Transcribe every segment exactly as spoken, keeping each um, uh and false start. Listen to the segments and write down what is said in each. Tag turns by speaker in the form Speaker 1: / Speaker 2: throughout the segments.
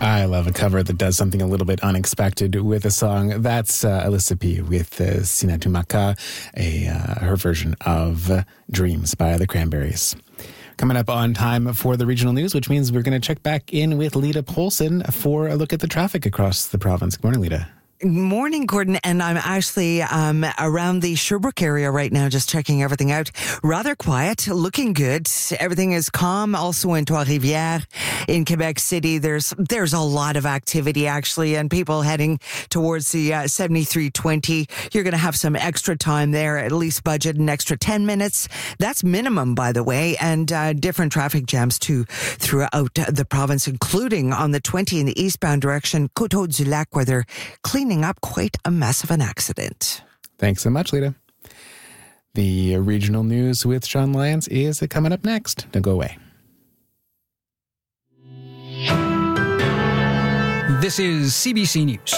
Speaker 1: I love a cover that does something a little bit unexpected with a song. That's uh, Alyssa P. with uh, Sinatumaka, a, uh, her version of uh, Dreams by the Cranberries. Coming up on time for the regional news, which means we're going to check back in with Lita Polson for a look at the traffic across the province. Good morning, Lita.
Speaker 2: Morning, Gordon, and I'm actually um, around the Sherbrooke area right now, just checking everything out. Rather quiet, looking good. Everything is calm. Also in Trois-Rivières, in Quebec City, there's there's a lot of activity actually, and people heading towards the uh, seventy-three twenty. You're going to have some extra time there, at least budget an extra ten minutes. That's minimum, by the way, and uh, different traffic jams too throughout the province, including on the twenty in the eastbound direction, Coteau-du-Lac, where they're cleaning up quite a mess of an accident.
Speaker 1: Thanks so much, Lita. The regional news with Sean Lyons is coming up next. Don't go away.
Speaker 3: This is C B C News.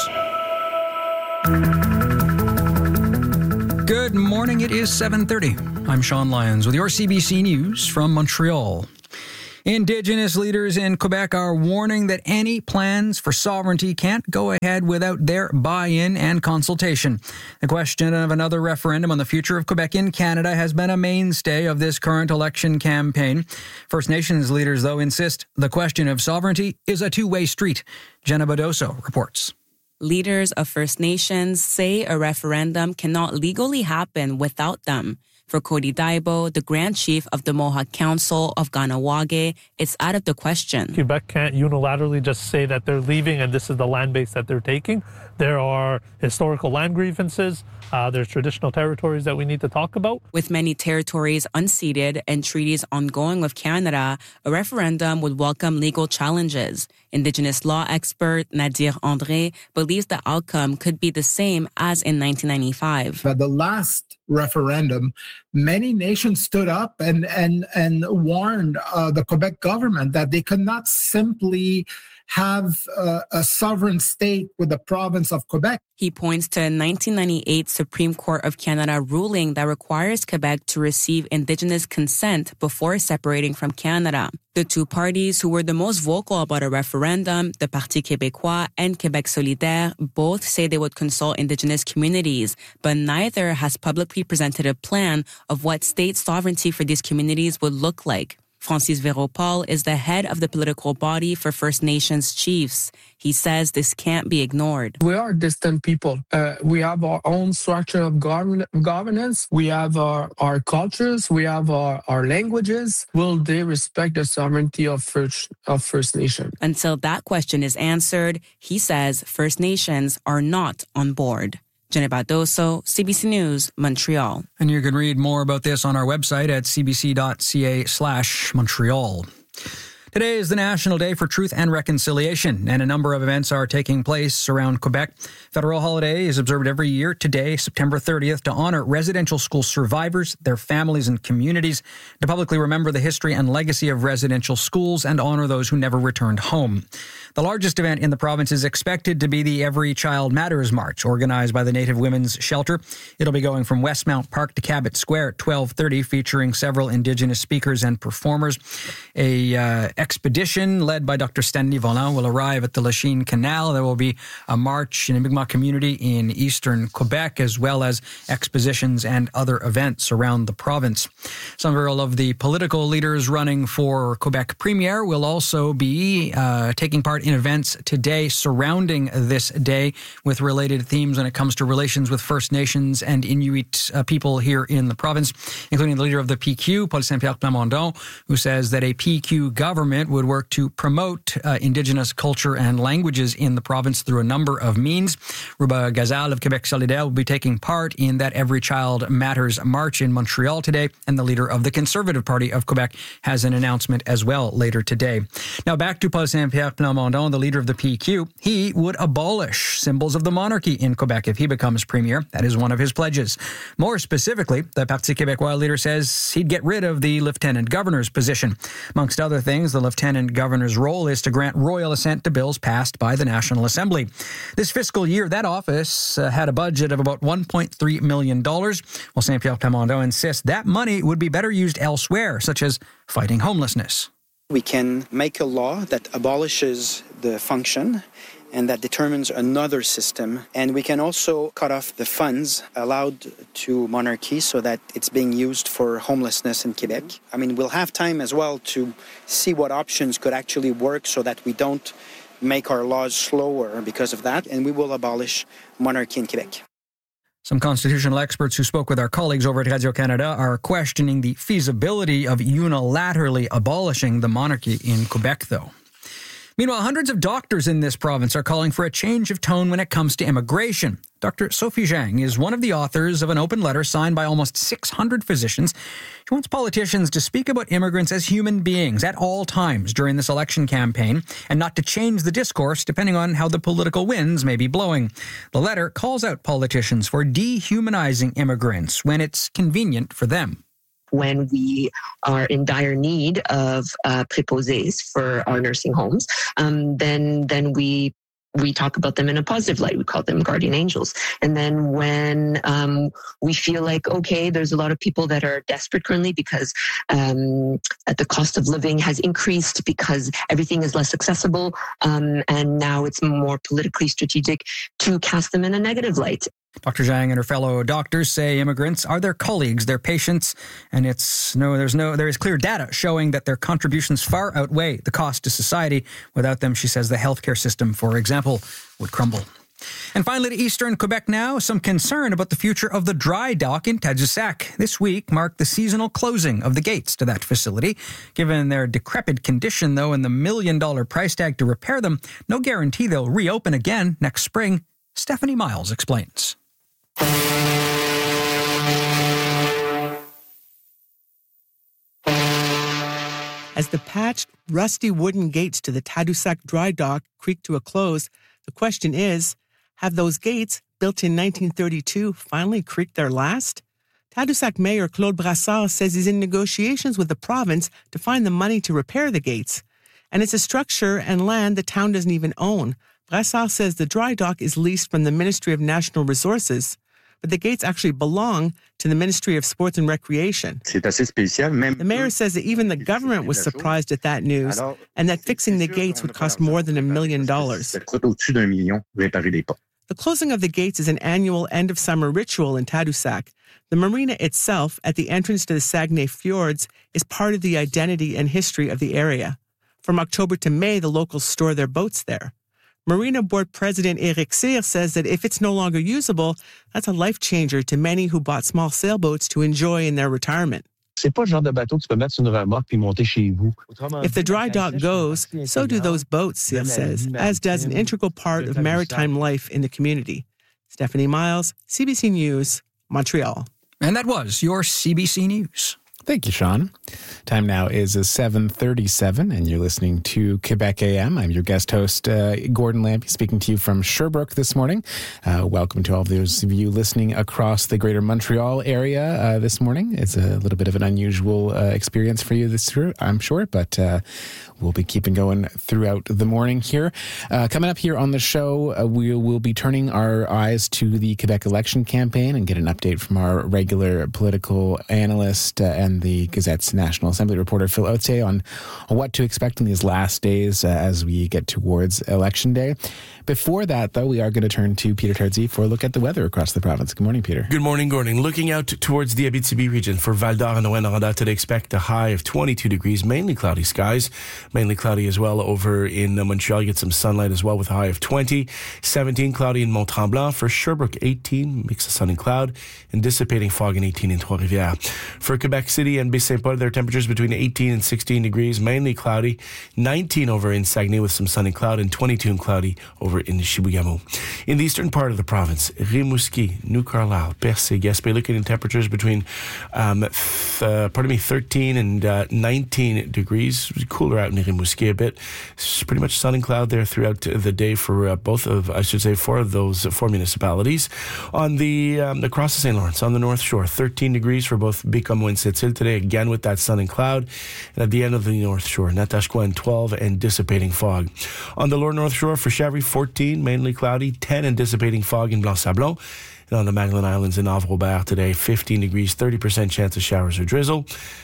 Speaker 3: Good morning. It is seven thirty. I'm Sean Lyons with your C B C News from Montreal. Indigenous leaders in Quebec are warning that any plans for sovereignty can't go ahead without their buy-in and consultation. The question of another referendum on the future of Quebec in Canada has been a mainstay of this current election campaign. First Nations leaders, though, insist the question of sovereignty is a two-way street. Jenna Badoso reports.
Speaker 4: Leaders of First Nations say a referendum cannot legally happen without them. For Cody Daibo, the Grand Chief of the Mohawk Council of Kahnawake, it's out of the question.
Speaker 5: Quebec can't unilaterally just say that they're leaving and this is the land base that they're taking. There are historical land grievances. Uh, there's traditional territories that we need to talk about.
Speaker 4: With many territories unceded and treaties ongoing with Canada, a referendum would welcome legal challenges. Indigenous law expert Nadir André believes the outcome could be the same as in nineteen ninety-five.
Speaker 6: At the last referendum, many nations stood up and and and warned uh, the Quebec government that they could not simply have uh, a sovereign state with the province of Quebec.
Speaker 4: He points to a nineteen ninety-eight Supreme Court of Canada ruling that requires Quebec to receive Indigenous consent before separating from Canada. The two parties who were the most vocal about a referendum, the Parti québécois and Québec solidaire, both say they would consult Indigenous communities, but neither has publicly presented a plan of what state sovereignty for these communities would look like. Francis Véropal is the head of the political body for First Nations chiefs. He says this can't be ignored.
Speaker 7: We are distant people. Uh, we have our own structure of govern- governance. We have our, our cultures. We have our, our languages. Will they respect the sovereignty of First, of First Nation?
Speaker 4: Until that question is answered, he says First Nations are not on board. Jenna Badoso, C B C News, Montreal.
Speaker 3: And you can read more about this on our website at cbc.ca slash Montreal. Today is the National Day for Truth and Reconciliation, and a number of events are taking place around Quebec. Federal holiday is observed every year today, September thirtieth, to honor residential school survivors, their families and communities, to publicly remember the history and legacy of residential schools and honor those who never returned home. The largest event in the province is expected to be the Every Child Matters March, organized by the Native Women's Shelter. It'll be going from Westmount Park to Cabot Square at twelve thirty, featuring several Indigenous speakers and performers. A uh, expedition led by Doctor Stanley Volant will arrive at the Lachine Canal. There will be a march in the Mi'kmaq community in eastern Quebec, as well as expositions and other events around the province. Several of the political leaders running for Quebec Premier will also be uh, taking part in events today surrounding this day with related themes when it comes to relations with First Nations and Inuit uh, people here in the province, including the leader of the P Q, Paul Saint-Pierre Plamondon, who says that a P Q government would work to promote uh, Indigenous culture and languages in the province through a number of means. Ruba Gazal of Quebec Solidaire will be taking part in that Every Child Matters March in Montreal today, and the leader of the Conservative Party of Quebec has an announcement as well later today. Now back to Paul Saint-Pierre Plamondon, the leader of the P Q. He would abolish symbols of the monarchy in Quebec if he becomes premier. That is one of his pledges. More specifically, the Parti québécois leader says he'd get rid of the lieutenant governor's position. Amongst other things, the lieutenant governor's role is to grant royal assent to bills passed by the National Assembly. This fiscal year, that office uh, had a budget of about one point three million dollars, while Saint-Pierre Plamondon insists that money would be better used elsewhere, such as fighting homelessness.
Speaker 8: We can make a law that abolishes the function and that determines another system. And we can also cut off the funds allowed to monarchy so that it's being used for homelessness in Quebec. I mean, we'll have time as well to see what options could actually work so that we don't make our laws slower because of that, and we will abolish monarchy in Quebec.
Speaker 3: Some constitutional experts who spoke with our colleagues over at Radio-Canada are questioning the feasibility of unilaterally abolishing the monarchy in Quebec, though. Meanwhile, hundreds of doctors in this province are calling for a change of tone when it comes to immigration. Doctor Sophie Zhang is one of the authors of an open letter signed by almost six hundred physicians. She wants politicians to speak about immigrants as human beings at all times during this election campaign and not to change the discourse depending on how the political winds may be blowing. The letter calls out politicians for dehumanizing immigrants when it's convenient for them.
Speaker 9: When we are in dire need of uh, préposés for our nursing homes, um, then then we we talk about them in a positive light. We call them guardian angels. And then when um, we feel like, okay, there's a lot of people that are desperate currently because um, the cost of living has increased because everything is less accessible, um, and now it's more politically strategic to cast them in a negative light.
Speaker 3: Doctor Zhang and her fellow doctors say immigrants are their colleagues, their patients, and it's no, there's no, there is clear data showing that their contributions far outweigh the cost to society. Without them, she says, the healthcare system, for example, would crumble. And finally, to eastern Quebec now, some concern about the future of the dry dock in Tadoussac. This week marked the seasonal closing of the gates to that facility. Given their decrepit condition, though, and the million-dollar price tag to repair them, no guarantee they'll reopen again next spring. Stephanie Miles explains.
Speaker 10: As the patched, rusty wooden gates to the Tadoussac dry dock creak to a close, the question is, have those gates, built in nineteen thirty-two, finally creaked their last? Tadoussac Mayor Claude Brassard says he's in negotiations with the province to find the money to repair the gates. And it's a structure and land the town doesn't even own. Brassard says the dry dock is leased from the Ministry of Natural Resources, but the gates actually belong to the Ministry of Sports and Recreation. The mayor says that even the government was surprised at that news and that fixing the gates would cost more than a million dollars. The closing of the gates is an annual end-of-summer ritual in Tadoussac. The marina itself, at the entrance to the Saguenay Fjords, is part of the identity and history of the area. From October to May, the locals store their boats there. Marina Board President Eric Cyr says that if it's no longer usable, that's a life changer to many who bought small sailboats to enjoy in their retirement. If the dry dock goes, so do those boats, Cyr says, as does an integral part of maritime life in the community. Stephanie Miles, C B C News, Montreal.
Speaker 3: And that was your C B C News.
Speaker 1: Thank you, Sean. Time now is seven thirty-seven, and you're listening to Quebec A M. I'm your guest host, uh, Gordon Lampy, speaking to you from Sherbrooke this morning. Uh, welcome to all of those of you listening across the greater Montreal area uh, this morning. It's a little bit of an unusual uh, experience for you this year, I'm sure, but uh, we'll be keeping going throughout the morning here. Uh, coming up here on the show, uh, we will be turning our eyes to the Quebec election campaign and get an update from our regular political analyst uh, and the Gazette's National Assembly reporter Phil Otier on what to expect in these last days uh, as we get towards Election Day. Before that, though, we are going to turn to Peter Tardy for a look at the weather across the province. Good morning, Peter.
Speaker 11: Good morning, Gordon. Looking out towards the Abitibi region for Val-d'Or and Rouyn-Noranda today, expect a high of twenty-two degrees, mainly cloudy skies, mainly cloudy as well over in Montreal. You get some sunlight as well with a high of twenty, seventeen cloudy in Mont-Tremblant. For Sherbrooke, eighteen, mix of sun and cloud, and dissipating fog in eighteen in Trois-Rivières. For Quebec City and Baie-Saint-Paul, their temperatures between eighteen and sixteen degrees, mainly cloudy, nineteen over in Saguenay with some sun and cloud, and twenty-two and cloudy over in Chibougamau. In the eastern part of the province, Rimouski, New Carlisle, Percé, Gaspé, looking at temperatures between, um, th- uh, pardon me, thirteen and uh, nineteen degrees. Cooler out in Rimouski a bit. It's pretty much sun and cloud there throughout the day for uh, both of, I should say, four of those uh, four municipalities. On the um, across the Saint Lawrence, on the North Shore, thirteen degrees for both Bécomo and Sept-Îles today, again with that sun and cloud. And at the end of the North Shore, Natashquan, twelve and dissipating fog. On the lower North Shore for Chavry, fourteen, mainly cloudy, ten and dissipating fog in Blanc-Sablon. And on the Magdalen Islands in Havre-Robert today, fifteen degrees, thirty percent chance of showers or drizzle.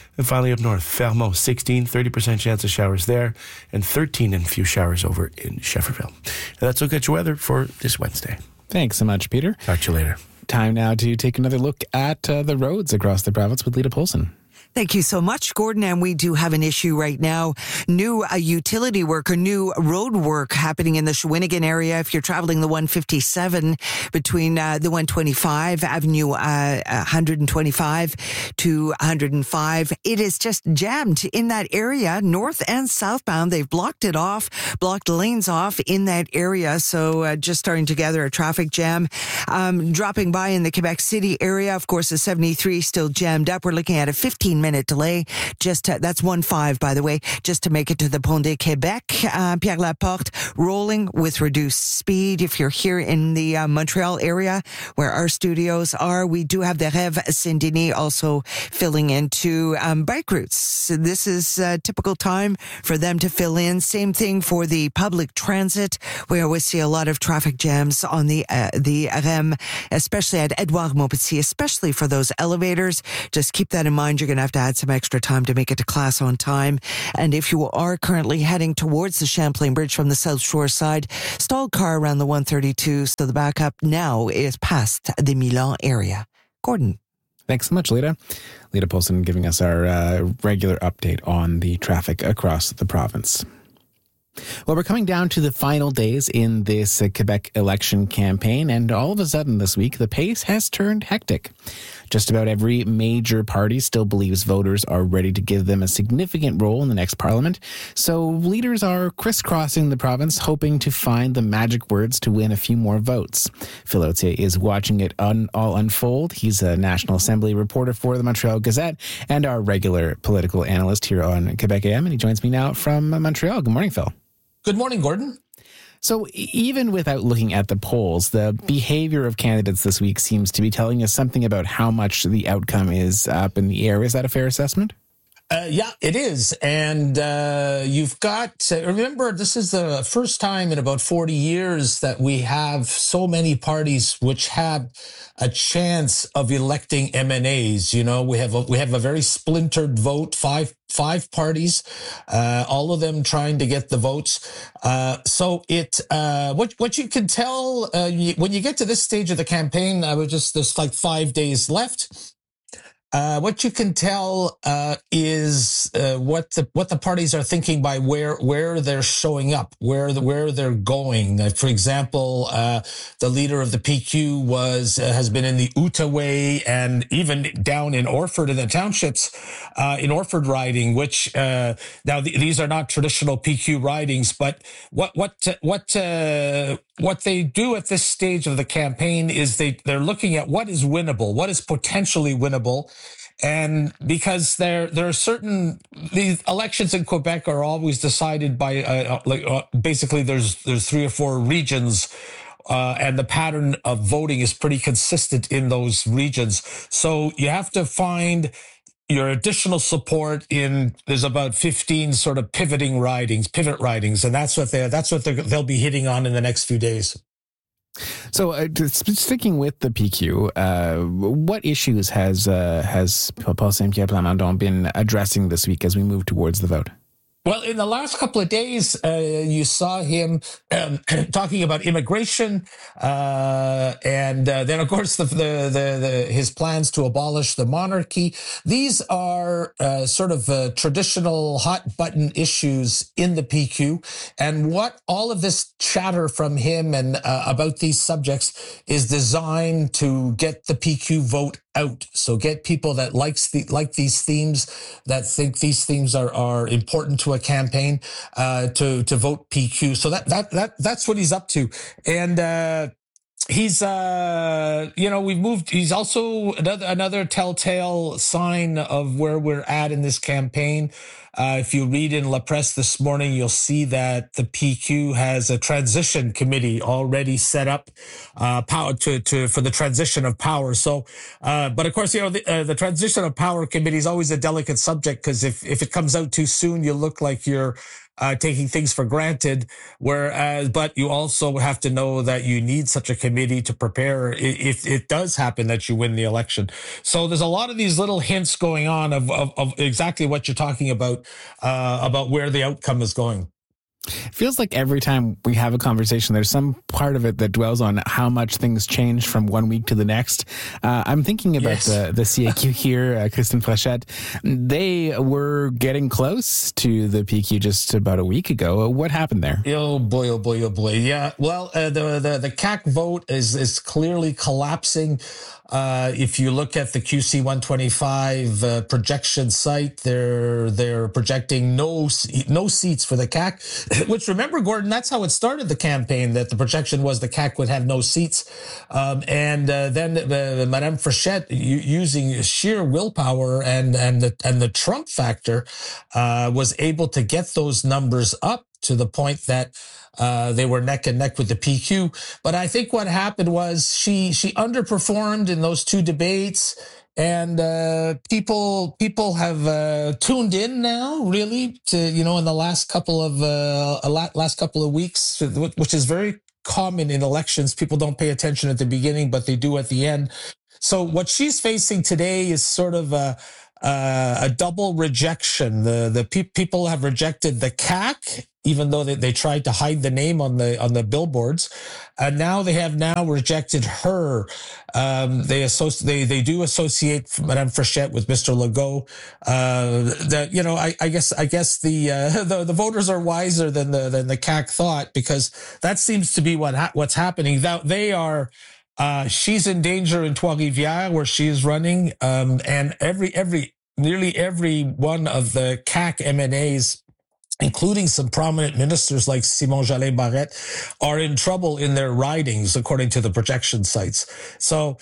Speaker 11: And finally up north, Fermont, sixteen, thirty percent chance of showers there, and thirteen and few showers over in Schefferville. And that's look at your weather for this Wednesday.
Speaker 1: Thanks so much, Peter.
Speaker 11: Talk to you later.
Speaker 1: Time now to take another look at uh, the roads across the province with Lita Polson.
Speaker 2: Thank you so much, Gordon. And we do have an issue right now. New uh, utility work or new road work happening in the Shawinigan area. If you're traveling the one fifty-seven between uh, the one twenty-five Avenue uh, one twenty-five to one hundred five, it is just jammed in that area, north and southbound. They've blocked it off, blocked lanes off in that area. So uh, just starting to gather a traffic jam. Um, dropping by in the Quebec City area, of course, the seventy-three still jammed up. We're looking at a fifteen minute delay. Just to, that's one five, by the way, just to make it to the Pont de Québec. Uh, Pierre Laporte rolling with reduced speed. If you're here in the uh, Montreal area where our studios are, we do have the Rêve Saint-Denis also filling into um, bike routes. So this is a typical time for them to fill in. Same thing for the public transit, where we see a lot of traffic jams on the uh, the R E M, especially at Edouard Montpetit, especially for those elevators. Just keep that in mind. You're going to have to add some extra time to make it to class on time. And if you are currently heading towards the Champlain Bridge from the South Shore side, stalled car around the one thirty-two, so the backup now is past the Milan area. Gordon.
Speaker 1: Thanks so much, Lita. Lita Polson giving us our uh, regular update on the traffic across the province. Well, we're coming down to the final days in this uh, Quebec election campaign, and all of a sudden this week, the pace has turned hectic. Just about every major party still believes voters are ready to give them a significant role in the next parliament, so leaders are crisscrossing the province, hoping to find the magic words to win a few more votes. Phil Autier is watching it un- all unfold. He's a National Assembly reporter for the Montreal Gazette and our regular political analyst here on Quebec A M, and he joins me now from Montreal. Good morning, Phil.
Speaker 12: Good morning, Gordon.
Speaker 1: So even without looking at the polls, the behavior of candidates this week seems to be telling us something about how much the outcome is up in the air. Is that a fair assessment?
Speaker 12: Uh, yeah, it is. And uh, you've got, uh, remember, this is the first time in about forty years that we have so many parties which have a chance of electing M N As. You know, we have a, we have a very splintered vote, five five parties, uh, all of them trying to get the votes. Uh, so it, uh, what what you can tell uh, you, when you get to this stage of the campaign, I was just, there's like five days left. Uh, what you can tell uh, is uh, what the what the parties are thinking by where where they're showing up, where the, where they're going. Uh, for example, uh, the leader of the P Q was uh, has been in the Outaouais and even down in Orford in the townships, uh, in Orford riding. Which uh, now th- these are not traditional P Q ridings, but what what what. Uh, What they do at this stage of the campaign is they, they're looking at what is winnable, what is potentially winnable. And because there there are certain, these elections in Quebec are always decided by, uh, like uh, basically there's there's three or four regions, uh, and the pattern of voting is pretty consistent in those regions. So you have to find your additional support in, there's about fifteen sort of pivoting ridings, pivot ridings, and that's what they that's what they'll be hitting on in the next few days.
Speaker 1: So, uh, sticking with the P Q, uh, what issues has uh, has Paul Saint-Pierre Plamondon been addressing this week as we move towards the vote?
Speaker 12: Well, in the last couple of days, uh, you saw him um, talking about immigration, uh, and uh, then, of course, the, the, the, the his plans to abolish the monarchy. These are uh, sort of uh, traditional hot-button issues in the P Q, and what all of this chatter from him and uh, about these subjects is designed to get the P Q vote out. So get people that likes the, like these themes, that think these themes are, are important to a campaign, uh, to, to vote P Q. So that, that, that, that's what he's up to. And, uh, he's, uh, you know, we've moved, he's also another, another telltale sign of where we're at in this campaign. Uh, if you read in La Presse this morning, you'll see that the P Q has a transition committee already set up, uh, power to, to, for the transition of power. So, uh, but of course, you know, the, uh, the transition of power committee is always a delicate subject, because if, if it comes out too soon, you look like you're, uh, taking things for granted. Whereas, but you also have to know that you need such a committee to prepare if it does happen that you win the election. So there's a lot of these little hints going on of, of, of exactly what you're talking about, uh, about where the outcome is going.
Speaker 1: It feels like every time we have a conversation, there's some part of it that dwells on how much things change from one week to the next. Uh, I'm thinking about yes. the, the C A Q here, uh, Christine Frechette. They were getting close to the P Q just about a week ago. What happened there?
Speaker 12: Oh boy, oh boy, oh boy. Yeah, well, uh, the, the, the C A Q vote is, is clearly collapsing. Uh, if you look at the Q C one twenty-five uh, projection site, they're they're projecting no no seats for the C A Q. Which, remember, Gordon, that's how it started the campaign. That the projection was the C A Q would have no seats, um, and uh, then uh, Madame Frechette, using sheer willpower and and the and the Trump factor, uh, was able to get those numbers up to the point that uh, they were neck and neck with the P Q. But I think what happened was she she underperformed in those two debates, and uh, people people have uh, tuned in now, really, to you know in the last couple of uh, last couple of weeks, which is very common in elections. People don't pay attention at the beginning, but they do at the end. So what she's facing today is sort of a Uh, a double rejection. The the pe- people have rejected the C A Q, even though they, they tried to hide the name on the on the billboards, and now they have now rejected her. Um, they associate they they do associate Madame Frechette with Mister Legault. Uh, that you know, I, I guess I guess the, uh, the the voters are wiser than the than the C A Q thought, because that seems to be what ha- what's happening. That they are. Uh, she's in danger in Trois-Rivières, where she is running, um, and every, every, nearly every one of the C A Q M N As, including some prominent ministers like Simon Jolin Barrette, are in trouble in their ridings, according to the projection sites. So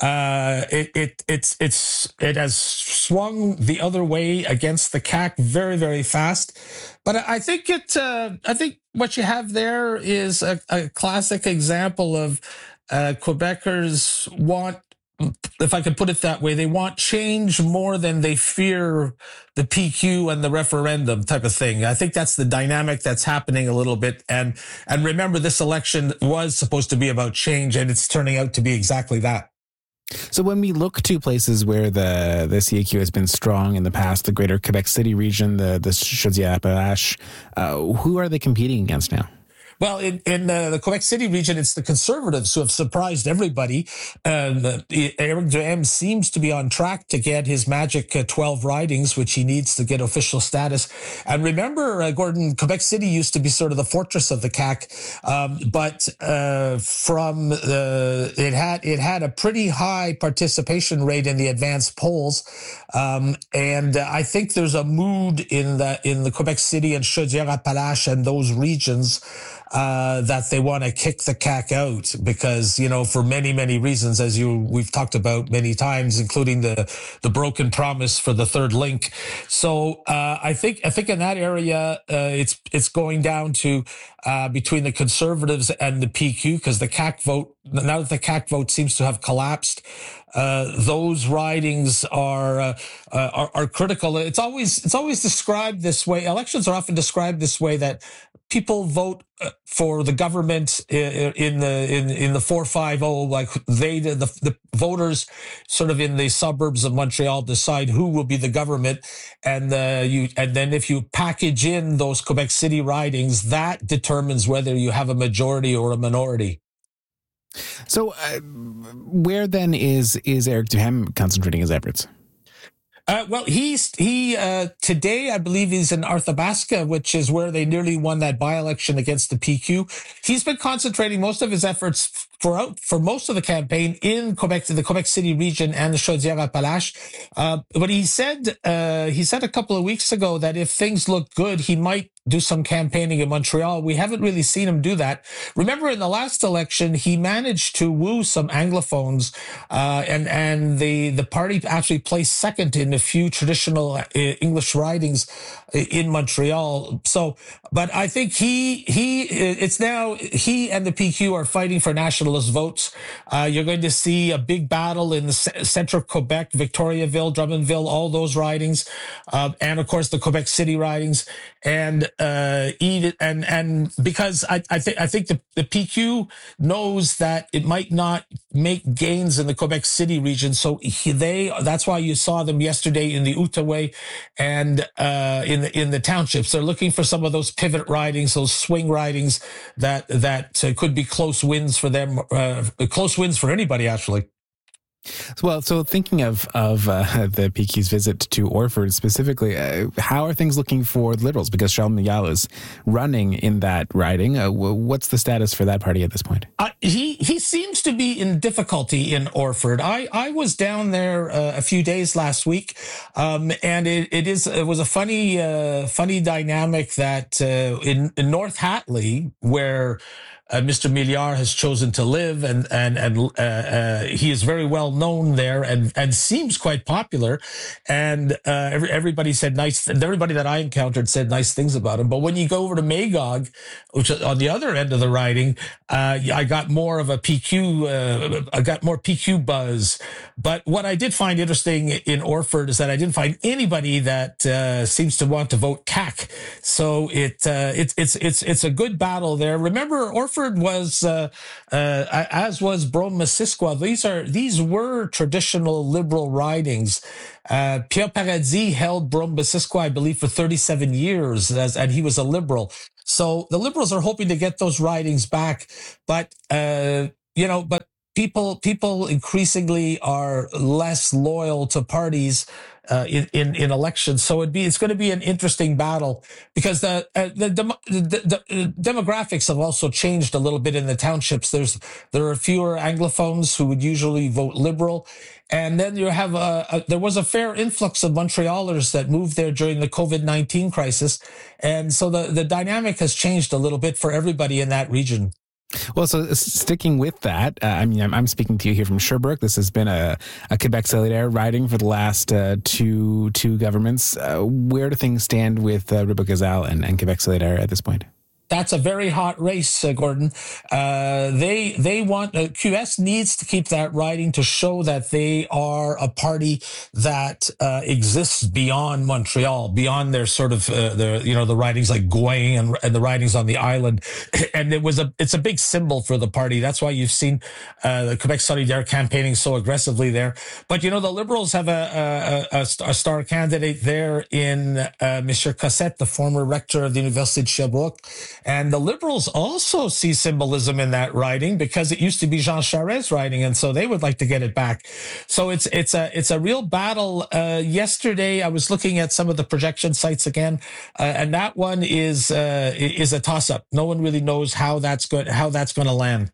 Speaker 12: uh, it, it it's it's it has swung the other way against the C A Q very, very fast. But I think it. Uh, I think what you have there is a, a classic example of. Uh, Quebecers want, if I could put it that way, they want change more than they fear the P Q and the referendum type of thing. I think that's the dynamic that's happening a little bit. And and remember, this election was supposed to be about change, and it's turning out to be exactly that.
Speaker 1: So when we look to places where the, the C A Q has been strong in the past, the greater Quebec City region, the, the Chaudière-Appalaches, uh, who are they competing against now?
Speaker 12: Well, in, in uh, the Quebec City region, it's the Conservatives who have surprised everybody. Uh, Éric Duhaime seems to be on track to get his magic uh, twelve ridings, which he needs to get official status. And remember, uh, Gordon, Quebec City used to be sort of the fortress of the C A Q, um, but uh, from uh, it had it had a pretty high participation rate in the advanced polls, um, and uh, I think there's a mood in the in the Quebec City and Chaudière-Appalaches and those regions. Uh, that they want to kick the C A Q out because, you know, for many, many reasons, as you we've talked about many times, including the the broken promise for the third link. So uh, I think I think in that area, uh, it's it's going down to uh, between the Conservatives and the P Q, because the C A Q vote, now that the C A Q vote seems to have collapsed, uh, those ridings are, uh, uh, are are critical. It's always it's always described this way. Elections are often described this way, that people vote for the government in the in in the four five zero, like they the the voters sort of in the suburbs of Montreal decide who will be the government, and uh, you and then if you package in those Quebec City ridings, that determines whether you have a majority or a minority.
Speaker 1: So, uh, where then is is Éric Duhaime concentrating his efforts?
Speaker 12: Uh, well, he's he uh, today, I believe, he's in Arthabaska, which is where they nearly won that by-election against the P Q. He's been concentrating most of his efforts for for most of the campaign in Quebec, the Quebec City region and the Chaudière-Appalaches. Uh, but he said uh, he said a couple of weeks ago that if things look good, he might do some campaigning in Montreal. We haven't really seen him do that. Remember, in the last election, he managed to woo some Anglophones, uh, and and the the party actually placed second in a few traditional English ridings in Montreal. So, but I think he he it's now he and the P Q are fighting for nationalist votes. Uh, you're going to see a big battle in the center of Quebec, Victoriaville, Drummondville, all those ridings, uh, and of course the Quebec City ridings. And uh, eat it, and and because I I think I think the, the P Q knows that it might not make gains in the Quebec City region, so he, they that's why you saw them yesterday in the Outaouais and uh, in the in the townships. They're looking for some of those pivot ridings, those swing ridings that that uh, could be close wins for them, uh, close wins for anybody actually.
Speaker 1: Well, so thinking of of uh, the P Q's visit to Orford specifically, uh, how are things looking for the Liberals? Because Charles Mignal is running in that riding. Uh, what's the status for that party at this point?
Speaker 12: Uh, he he seems to be in difficulty in Orford. I, I was down there uh, a few days last week, um, and it, it is it was a funny uh, funny dynamic that uh, in, in North Hatley, where Uh, Mister Milliard has chosen to live, and and and uh, uh, he is very well known there, and and seems quite popular. And uh, every, everybody said nice. Everybody that I encountered said nice things about him. But when you go over to Magog, which is on the other end of the riding, uh, I got more of a P Q. Uh, I got more P Q buzz. But what I did find interesting in Orford is that I didn't find anybody that uh, seems to want to vote C A Q. So it uh, it's it's it's it's a good battle there. Remember, Orford was uh, uh, as was Brome-Missisquoi. These are these were traditional Liberal ridings. Uh, Pierre Paradis held Brome-Missisquoi, I believe, for thirty-seven years, as, and he was a Liberal. So the Liberals are hoping to get those ridings back, but uh, you know, but. People, people increasingly are less loyal to parties uh, in, in in elections. So it'd be it's going to be an interesting battle because the uh, the, dem- the the demographics have also changed a little bit in the townships. There's there are fewer Anglophones who would usually vote Liberal, and then you have a, a there was a fair influx of Montrealers that moved there during the COVID nineteen crisis, and so the the dynamic has changed a little bit for everybody in that region.
Speaker 1: Well, so sticking with that, uh, I mean, I'm, I'm speaking to you here from Sherbrooke. This has been a, a Quebec Solidaire riding for the last uh, two two governments. Uh, where do things stand with uh, Ribeault-Gazal and, and Quebec Solidaire at this point?
Speaker 12: That's a very hot race, uh, Gordon. Uh, they they want uh, Q S needs to keep that riding to show that they are a party that uh, exists beyond Montreal, beyond their sort of uh, the you know the ridings like Gouin and, and the ridings on the island. And it was a it's a big symbol for the party. That's why you've seen uh, the Quebec Solidaire campaigning so aggressively there. But you know the Liberals have a a, a, a star candidate there in uh, Monsieur Cossette, the former rector of the Université de Sherbrooke. And the Liberals also see symbolism in that riding because it used to be Jean Charest's riding, and so they would like to get it back. So it's it's a it's a real battle. Uh, yesterday, I was looking at some of the projection sites again, uh, and that one is uh, is a toss up. No one really knows how that's good how that's going to land.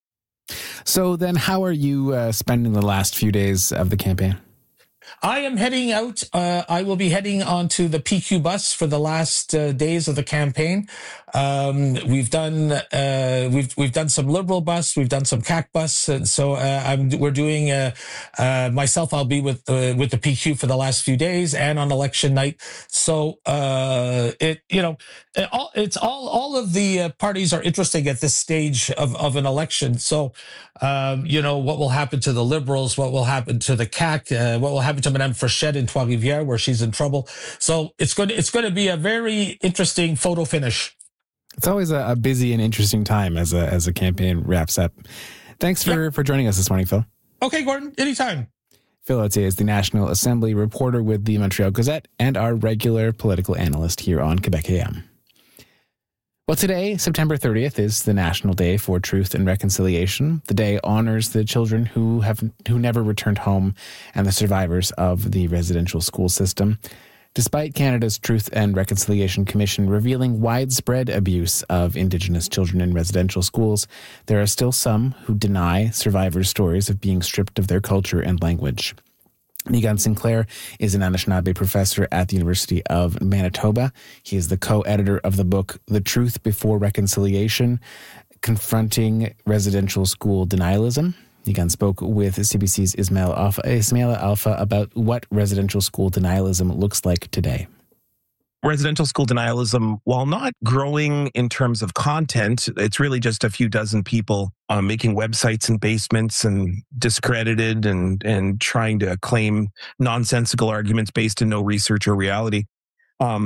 Speaker 1: So then, how are you uh, spending the last few days of the campaign?
Speaker 12: I am heading out. Uh, I will be heading onto the P Q bus for the last uh, days of the campaign. Um, we've done uh, we've we've done some Liberal bus, we've done some C A Q bus, and so uh, I'm we're doing uh, uh, myself. I'll be with uh, with the P Q for the last few days and on election night. So uh, it you know it all, it's all all of the uh, parties are interesting at this stage of of an election. So um, you know what will happen to the Liberals, what will happen to the C A Q, uh, what will happen to Madame Frechette in Trois-Rivières, where she's in trouble. So it's going to, it's going to be a very interesting photo finish.
Speaker 1: It's always a, a busy and interesting time as a as a campaign wraps up. Thanks for, yep. for joining us this morning, Phil.
Speaker 12: Okay, Gordon, anytime.
Speaker 1: Phil Authier is the National Assembly reporter with the Montreal Gazette and our regular political analyst here on Quebec A M. Well, today, September thirtieth, is the National Day for Truth and Reconciliation. The day honors the children who have who never returned home and the survivors of the residential school system. Despite Canada's Truth and Reconciliation Commission revealing widespread abuse of Indigenous children in residential schools, there are still some who deny survivors' stories of being stripped of their culture and language. Megan Sinclair is an Anishinaabe professor at the University of Manitoba. He is the co-editor of the book The Truth Before Reconciliation, Confronting Residential School Denialism. Megan spoke with C B C's Ismail Alpha, Ismaila Alpha about what residential school denialism looks like today.
Speaker 13: Residential school denialism, while not growing in terms of content, it's really just a few dozen people uh, making websites in basements and discredited and, and trying to claim nonsensical arguments based in no research or reality. Um,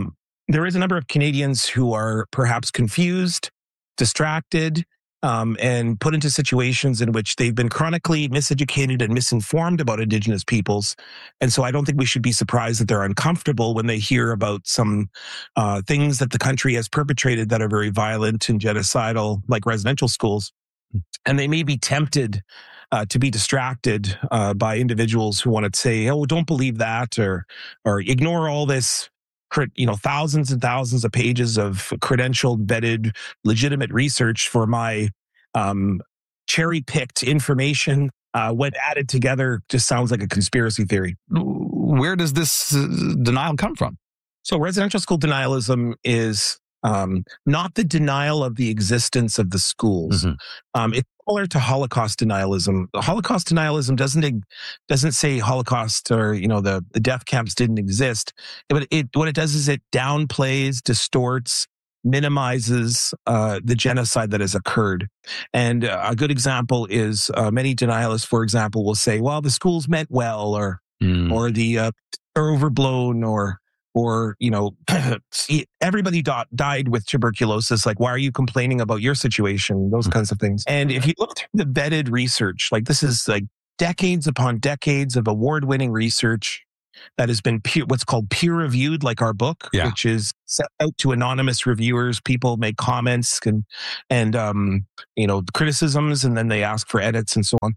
Speaker 13: there is a number of Canadians who are perhaps confused, distracted, um, and put into situations in which they've been chronically miseducated and misinformed about Indigenous peoples. And so I don't think we should be surprised that they're uncomfortable when they hear about some uh, things that the country has perpetrated that are very violent and genocidal, like residential schools. And they may be tempted uh, to be distracted uh, by individuals who want to say, oh, don't believe that, or or ignore all this, you know, thousands and thousands of pages of credentialed, vetted, legitimate research for my um, cherry-picked information. Uh, when added together, just sounds like a conspiracy theory.
Speaker 14: Where does this uh, denial come from?
Speaker 13: So residential school denialism is um, not the denial of the existence of the schools. Mm-hmm. Um, it's similar to Holocaust denialism. Holocaust denialism doesn't doesn't say Holocaust or, you know, the, the death camps didn't exist. But it, what it does is it downplays, distorts, minimizes uh, the genocide that has occurred. And uh, a good example is uh, many denialists, for example, will say, well, the schools meant well, or mm. or the uh, are overblown, or or, you know, everybody di- died with tuberculosis. Like, why are you complaining about your situation? Those mm. kinds of things. And if you look through the vetted research, like this is like decades upon decades of award-winning research that has been peer, what's called peer-reviewed, like our book, yeah. which is set out to anonymous reviewers. People make comments and, and um, you know, criticisms, and then they ask for edits and so on.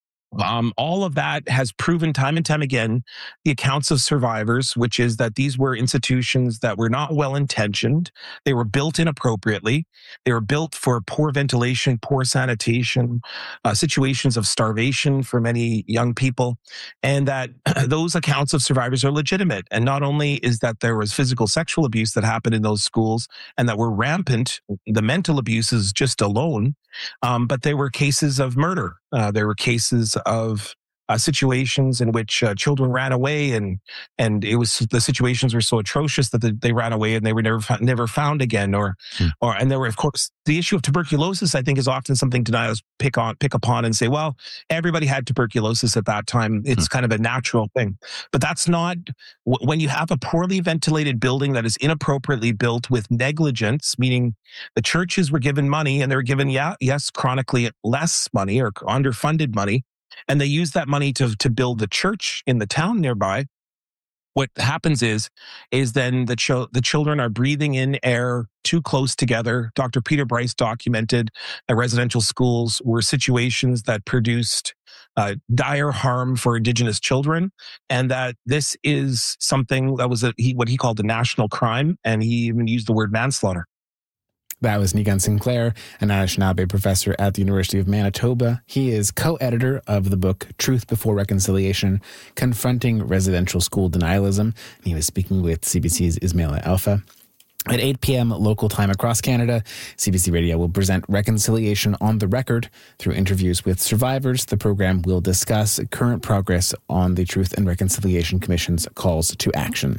Speaker 13: Um, all of that has proven time and time again the accounts of survivors, which is that these were institutions that were not well-intentioned. They were built inappropriately. They were built for poor ventilation, poor sanitation, uh, situations of starvation for many young people, and that those accounts of survivors are legitimate. And not only is that there was physical sexual abuse that happened in those schools and that were rampant, the mental abuses just alone, um, but there were cases of murder. Uh, there were cases of uh, situations in which uh, children ran away, and and it was the situations were so atrocious that the, they ran away and they were never never found again. Or hmm. or and there were, of course, the issue of tuberculosis. I think is often something deniers pick on pick upon and say, well, everybody had tuberculosis at that time. It's hmm. kind of a natural thing, but that's not. When you have a poorly ventilated building that is inappropriately built with negligence, meaning the churches were given money and they were given, yeah, yes, chronically less money or underfunded money, and they used that money to to build the church in the town nearby. What happens is, is then the ch- the children are breathing in air too close together. Doctor Peter Bryce documented that residential schools were situations that produced uh, dire harm for Indigenous children, and that this is something that was a, he, what he called a national crime, and he even used the word manslaughter.
Speaker 1: That was Niigaan Sinclair, an Anishinaabe professor at the University of Manitoba. He is co-editor of the book Truth Before Reconciliation, Confronting Residential School Denialism. He was speaking with C B C's Ismaila Alfa. At eight p.m. local time across Canada, C B C Radio will present Reconciliation on the Record. Through interviews with survivors, the program will discuss current progress on the Truth and Reconciliation Commission's calls to action.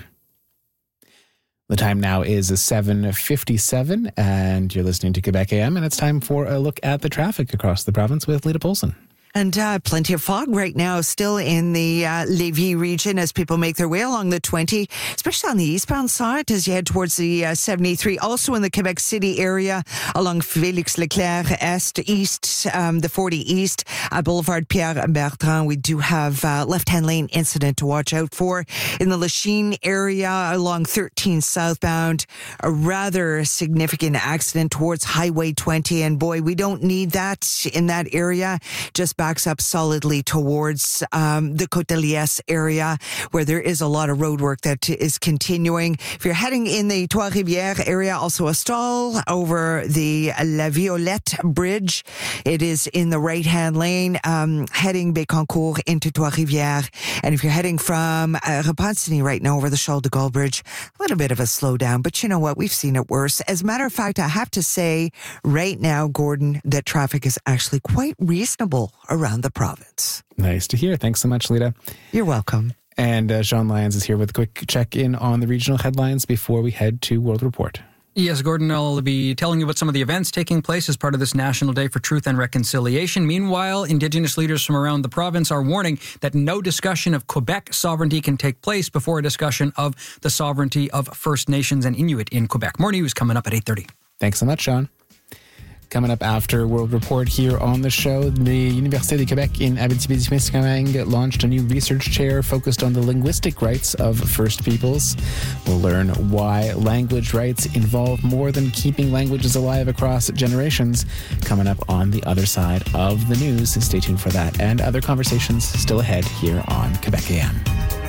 Speaker 1: The time now is seven fifty-seven, and you're listening to Quebec A M, and it's time for a look at the traffic across the province with Lita Polson.
Speaker 2: And uh, plenty of fog right now still in the uh, Lévis region as people make their way along the twenty, especially on the eastbound side as you head towards the uh, seventy-three. Also in the Quebec City area along Félix Leclerc Est, East, um, the forty East, uh, Boulevard Pierre Bertrand. We do have uh, left-hand lane incident to watch out for. In the Lachine area along thirteen southbound, a rather significant accident towards Highway twenty. And boy, we don't need that in that area. Just backs up solidly towards um, the Côte de Liesse area, where there is a lot of road work that is continuing. If you're heading in the Trois-Rivières area, also a stall over the La Violette Bridge. It is in the right-hand lane, um, heading Bécancourt into Trois-Rivières. And if you're heading from uh, Repentigny right now over the Charles de Gaulle Bridge, a little bit of a slowdown, but you know what? We've seen it worse. As a matter of fact, I have to say right now, Gordon, that traffic is actually quite reasonable around the province.
Speaker 1: Nice to hear. Thanks so much, Lita.
Speaker 2: You're welcome.
Speaker 1: And uh, Sean Lyons is here with a quick check-in on the regional headlines before we head to World Report.
Speaker 3: Yes, Gordon, I'll be telling you about some of the events taking place as part of this National Day for Truth and Reconciliation. Meanwhile, Indigenous leaders from around the province are warning that no discussion of Quebec sovereignty can take place before a discussion of the sovereignty of First Nations and Inuit in Quebec. More news coming up at eight thirty.
Speaker 1: Thanks so much, Sean. Coming up after World Report here on the show, the Université du Québec in Abitibi-Témiscamingue launched a new research chair focused on the linguistic rights of First Peoples. We'll learn why language rights involve more than keeping languages alive across generations. Coming up on the other side of the news. Stay tuned for that and other conversations still ahead here on Quebec A M.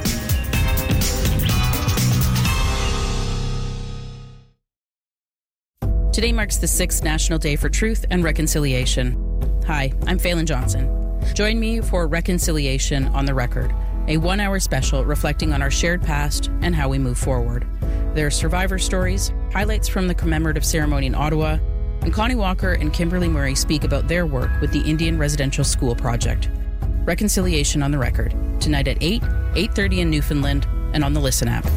Speaker 15: Today marks the sixth National Day for Truth and Reconciliation. Hi, I'm Phelan Johnson. Join me for Reconciliation on the Record, a one-hour special reflecting on our shared past and how we move forward. There are survivor stories, highlights from the commemorative ceremony in Ottawa, and Connie Walker and Kimberly Murray speak about their work with the Indian Residential School Project. Reconciliation on the Record, tonight at eight, eight thirty in Newfoundland, and on the Listen app.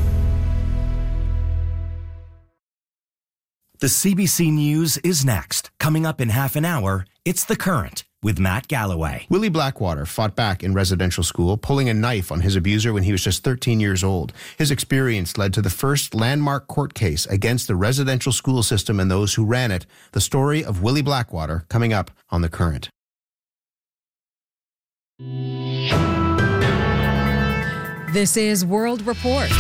Speaker 16: The C B C News is next. Coming up in half an hour, it's The Current with Matt Galloway.
Speaker 17: Willie Blackwater fought back in residential school, pulling a knife on his abuser when he was just thirteen years old. His experience led to the first landmark court case against the residential school system and those who ran it. The story of Willie Blackwater coming up on The Current.
Speaker 18: This is World Report.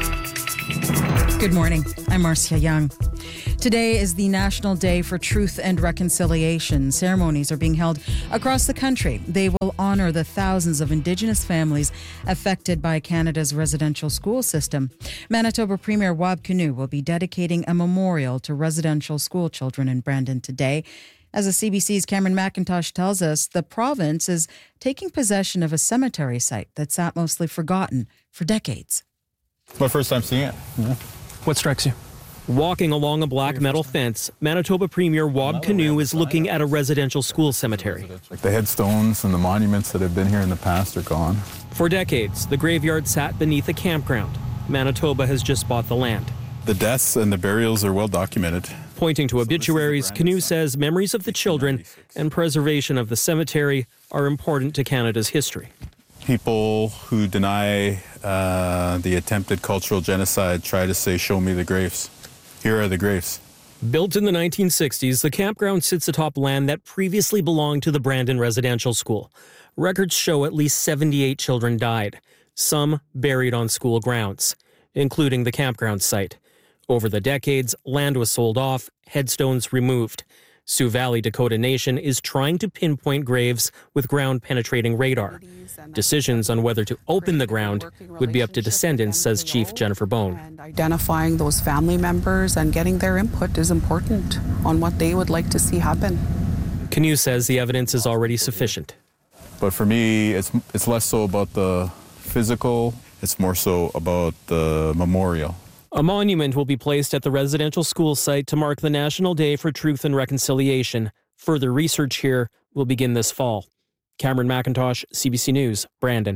Speaker 18: Good morning. I'm Marcia Young. Today is the National Day for Truth and Reconciliation. Ceremonies are being held across the country. They will honor the thousands of Indigenous families affected by Canada's residential school system. Manitoba Premier Wab Kinew will be dedicating a memorial to residential school children in Brandon today. As the C B C's Cameron McIntosh tells us, the province is taking possession of a cemetery site that sat mostly forgotten for decades.
Speaker 19: It's my first time seeing it. Yeah.
Speaker 3: What strikes you?
Speaker 20: Walking along a black metal fence, Manitoba Premier Wab Kinew is looking at a residential school cemetery.
Speaker 19: The headstones and the monuments that have been here in the past are gone.
Speaker 20: For decades, the graveyard sat beneath a campground. Manitoba has just bought the land.
Speaker 19: The deaths and the burials are well documented.
Speaker 20: Pointing to obituaries, Kinew says memories of the children and preservation of the cemetery are important to Canada's history.
Speaker 19: People who deny uh, the attempted cultural genocide try to say, show me the graves. Here are the graves.
Speaker 20: Built in the nineteen sixties, the campground sits atop land that previously belonged to the Brandon Residential School. Records show at least seventy-eight children died, some buried on school grounds, including the campground site. Over the decades, land was sold off, headstones removed. Sioux Valley Dakota Nation is trying to pinpoint graves with ground-penetrating radar. Decisions on whether to open the ground would be up to descendants, says Chief Jennifer Bone.
Speaker 21: And identifying those family members and getting their input is important on what they would like to see happen.
Speaker 20: Kinew says the evidence is already sufficient.
Speaker 19: But for me, it's, it's less so about the physical, it's more so about the memorial.
Speaker 20: A monument will be placed at the residential school site to mark the National Day for Truth and Reconciliation. Further research here will begin this fall. Cameron McIntosh, C B C News, Brandon.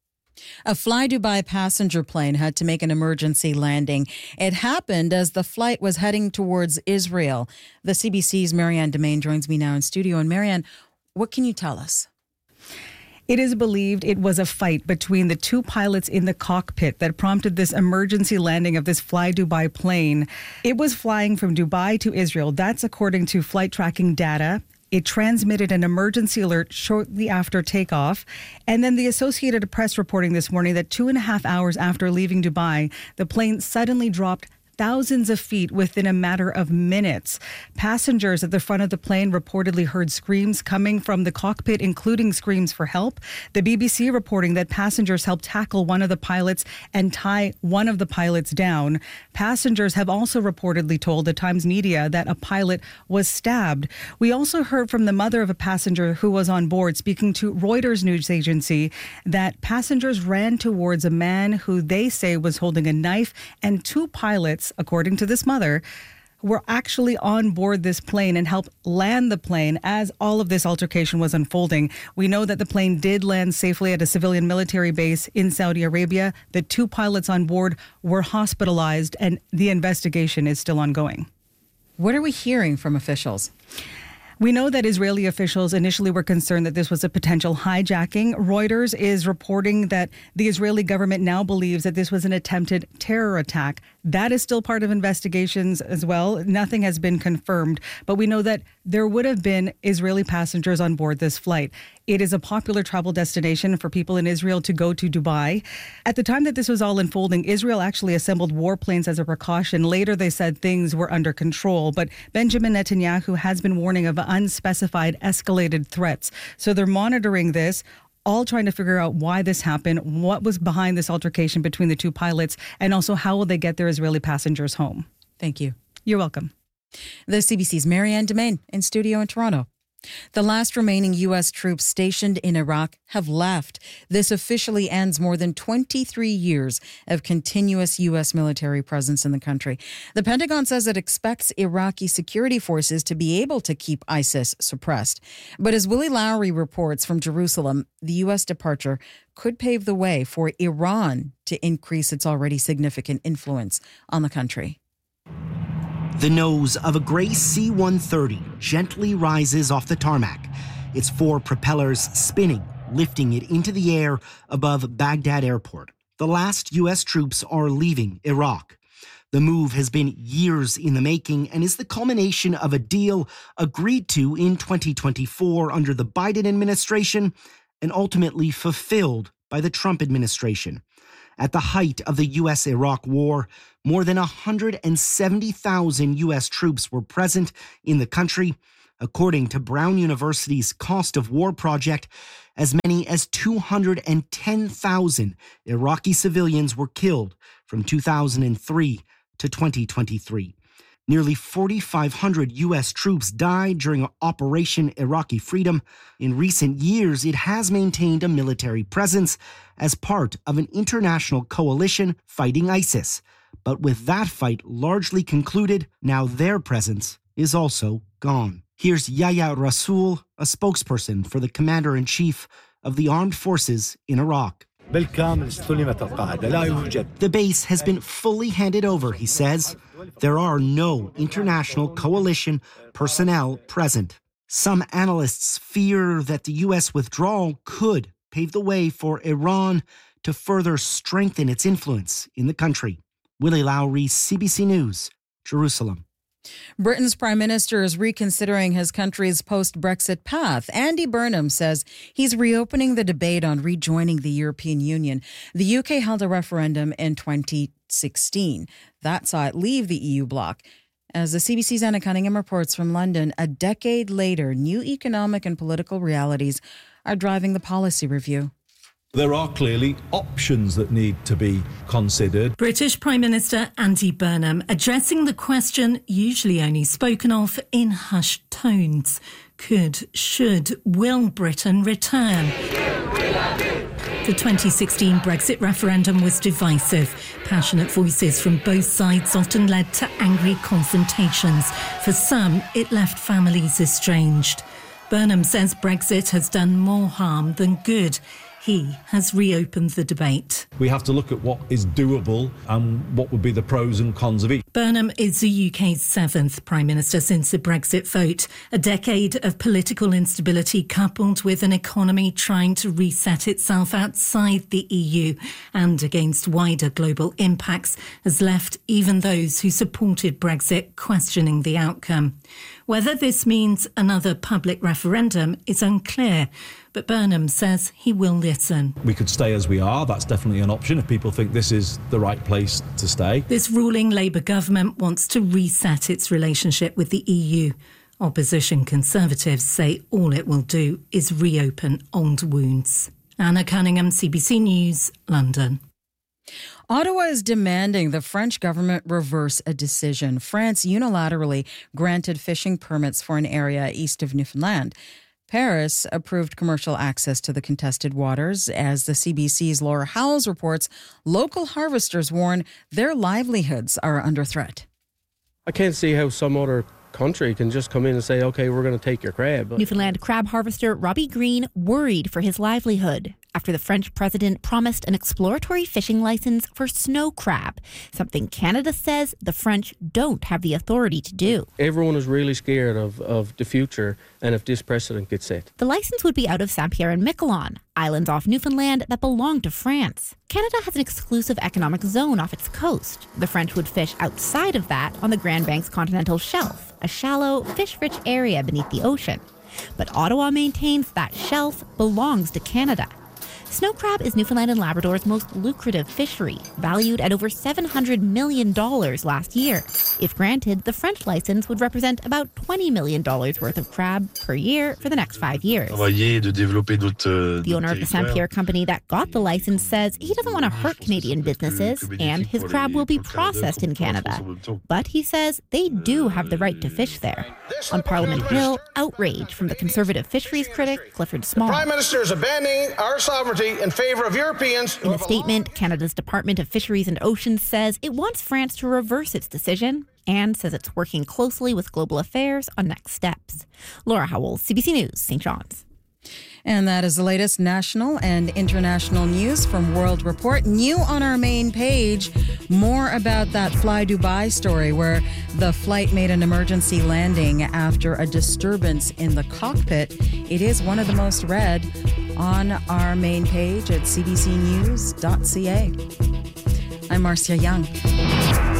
Speaker 18: A Fly Dubai passenger plane had to make an emergency landing. It happened as the flight was heading towards Israel. The C B C's Marianne Demain joins me now in studio. And Marianne, what can you tell us?
Speaker 22: It is believed it was a fight between the two pilots in the cockpit that prompted this emergency landing of this Fly Dubai plane. It was flying from Dubai to Israel. That's according to flight tracking data. It transmitted an emergency alert shortly after takeoff. And then the Associated Press reporting this morning that two and a half hours after leaving Dubai, the plane suddenly dropped thousands of feet within a matter of minutes. Passengers at the front of the plane reportedly heard screams coming from the cockpit, including screams for help. The B B C reporting that passengers helped tackle one of the pilots and tie one of the pilots down. Passengers have also reportedly told the Times Media that a pilot was stabbed. We also heard from the mother of a passenger who was on board, speaking to Reuters news agency, that passengers ran towards a man who they say was holding a knife, and two pilots, according to this mother, were actually on board this plane and helped land the plane as all of this altercation was unfolding. We know that the plane did land safely at a civilian military base in Saudi Arabia. The two pilots on board were hospitalized and the investigation is still ongoing.
Speaker 18: What are we hearing from officials?
Speaker 22: We know that Israeli officials initially were concerned that this was a potential hijacking. Reuters is reporting that the Israeli government now believes that this was an attempted terror attack. That is still part of investigations as well. Nothing has been confirmed, but we know that there would have been Israeli passengers on board this flight. It is a popular travel destination for people in Israel to go to Dubai. At the time that this was all unfolding, Israel actually assembled warplanes as a precaution. Later, they said things were under control. But Benjamin Netanyahu has been warning of unspecified escalated threats. So they're monitoring this, all trying to figure out why this happened, what was behind this altercation between the two pilots, and also how will they get their Israeli passengers home.
Speaker 18: Thank you.
Speaker 22: You're welcome.
Speaker 18: The C B C's Marianne Domain in studio in Toronto. The last remaining U S troops stationed in Iraq have left. This officially ends more than twenty-three years of continuous U S military presence in the country. The Pentagon says it expects Iraqi security forces to be able to keep ISIS suppressed. But as Willie Lowry reports from Jerusalem, the U S departure could pave the way for Iran to increase its already significant influence on the country.
Speaker 5: The nose of a gray C one thirty gently rises off the tarmac, its four propellers spinning, lifting it into the air above Baghdad Airport. The last U S troops are leaving Iraq. The move has been years in the making and is the culmination of a deal agreed to in twenty twenty-four under the Biden administration and ultimately fulfilled by the Trump administration. At the height of the U S-Iraq war, more than one hundred seventy thousand U S troops were present in the country. According to Brown University's Cost of War project, as many as two hundred ten thousand Iraqi civilians were killed from two thousand three to twenty twenty-three. Nearly four thousand five hundred U S troops died during Operation Iraqi Freedom. In recent years, it has maintained a military presence as part of an international coalition fighting ISIS. But with that fight largely concluded, now their presence is also gone. Here's Yahya Rasool, a spokesperson for the commander-in-chief of the armed forces in Iraq. The base has been fully handed over, he says. There are no international coalition personnel present. Some analysts fear that the U S withdrawal could pave the way for Iran to further strengthen its influence in the country. Willie Lowry, C B C News, Jerusalem.
Speaker 18: Britain's Prime Minister is reconsidering his country's post-Brexit path. Andy Burnham says he's reopening the debate on rejoining the European Union. The U K held a referendum in twenty sixteen. That saw it leave the E U bloc. As the C B C's Anna Cunningham reports from London, a decade later, new economic and political realities are driving the policy review.
Speaker 6: There are clearly options that need to be considered.
Speaker 23: British Prime Minister Andy Burnham addressing the question usually only spoken of in hushed tones. Could, should, will Britain return? The twenty sixteen Brexit referendum was divisive. Passionate voices from both sides often led to angry confrontations. For some, it left families estranged. Burnham says Brexit has done more harm than good. He has reopened the debate.
Speaker 6: We have to look at what is doable and what would be the pros and cons of each.
Speaker 23: Burnham is the U K's seventh Prime Minister since the Brexit vote. A decade of political instability coupled with an economy trying to reset itself outside the E U and against wider global impacts has left even those who supported Brexit questioning the outcome. Whether this means another public referendum is unclear, but Burnham says he will listen.
Speaker 6: We could stay as we are. That's definitely an option if people think this is the right place to stay.
Speaker 23: This ruling Labour government wants to reset its relationship with the E U. Opposition Conservatives say all it will do is reopen old wounds. Anna Cunningham, C B C News, London.
Speaker 18: Ottawa is demanding the French government reverse a decision. France unilaterally granted fishing permits for an area east of Newfoundland. Paris approved commercial access to the contested waters. As the C B C's Laura Howells reports, local harvesters warn their livelihoods are under threat.
Speaker 24: I can't see how some other country can just come in and say, OK, we're going to take your crab.
Speaker 25: Newfoundland crab harvester Robbie Green worried for his livelihood
Speaker 4: after the French president promised an exploratory fishing license for snow crab, something Canada says the French don't have the authority to do.
Speaker 24: Everyone is really scared of, of the future and if this precedent gets set.
Speaker 4: The license would be out of Saint-Pierre and Miquelon, islands off Newfoundland that belong to France. Canada has an exclusive economic zone off its coast. The French would fish outside of that on the Grand Banks continental shelf, a shallow, fish-rich area beneath the ocean. But Ottawa maintains that shelf belongs to Canada. Snow crab is Newfoundland and Labrador's most lucrative fishery, valued at over seven hundred million dollars last year. If granted, the French license would represent about twenty million dollars worth of crab per year for the next five years. The owner of the Saint-Pierre company that got the license says he doesn't want to hurt Canadian businesses, and his crab will be processed in Canada. But he says they do have the right to fish there. On Parliament Hill, outrage from the Conservative fisheries critic Clifford Small.
Speaker 7: The Prime Minister is abandoning our sovereignty in favour of Europeans.
Speaker 4: In a statement, Canada's Department of Fisheries and Oceans says it wants France to reverse its decision and says it's working closely with Global Affairs on next steps. Laura Howell, C B C News, Saint John's.
Speaker 18: And that is the latest national and international news from World Report. New on our main page, more about that Fly Dubai story where the flight made an emergency landing after a disturbance in the cockpit. It is one of the most read on our main page at c b c news dot c a. I'm Marcia Young.